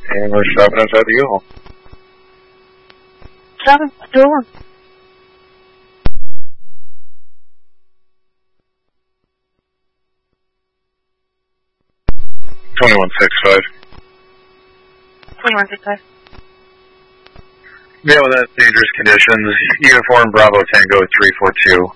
And we're stopping outside the U-Haul. Stopping, door one. 2165. 2165. Yeah, well, that's dangerous conditions. Uniform Bravo Tango 342.